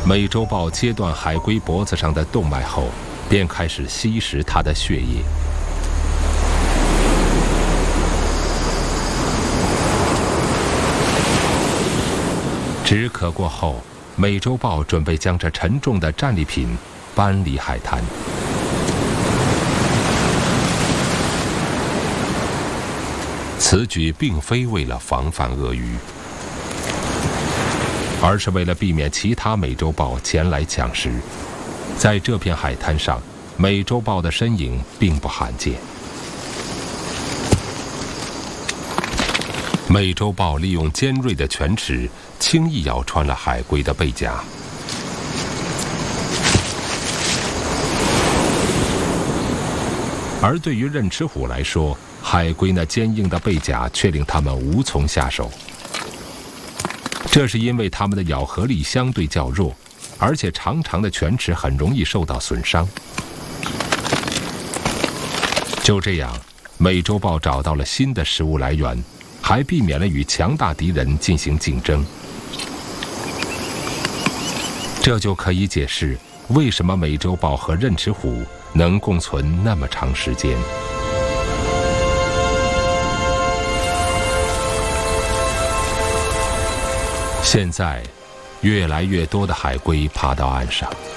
美洲豹切断海龟脖子上的动脉后，便开始吸食它的血液。止渴过后，美洲豹准备将这沉重的战利品搬离海滩。此举并非为了防范鳄鱼，而是为了避免其他美洲豹前来抢食。在这片海滩上，美洲豹的身影并不罕见。美洲豹利用尖锐的犬齿，轻易咬穿了海龟的背甲。而对于刃齿虎来说，海龟那坚硬的背甲却令它们无从下手。这是因为它们的咬合力相对较弱，而且长长的犬齿很容易受到损伤。就这样，美洲豹找到了新的食物来源，还避免了与强大敌人进行竞争。这就可以解释为什么美洲豹和刃齿虎能共存那么长时间。现在，越来越多的海龟爬到岸上。